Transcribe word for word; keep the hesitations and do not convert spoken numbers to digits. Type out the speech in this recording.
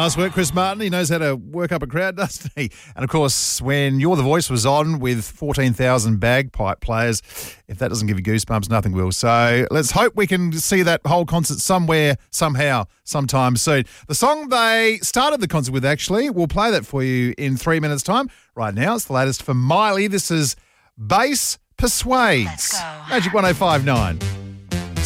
Nice work, Chris Martin. He knows how to work up a crowd, doesn't he? And, of course, when You're the Voice was on with fourteen thousand bagpipe players, if that doesn't give you goosebumps, nothing will. So let's hope we can see that whole concert somewhere, somehow, sometime soon. The song they started the concert with, actually, we'll play that for you in three minutes' time. Right now, it's the latest for Miley. This is Bass Persuades. Let's go. Magic one oh five point nine.